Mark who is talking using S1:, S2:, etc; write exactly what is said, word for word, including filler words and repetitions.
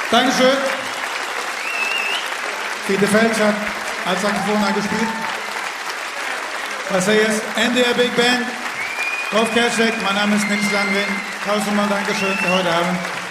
S1: Dankeschön. Fiete Felsch hat als Saxophon eingespielt. Das hier ist N D R Big Band. Rolf Kerschek, mein Name ist Nils Landgren. Tausendmal Dankeschön für heute Abend.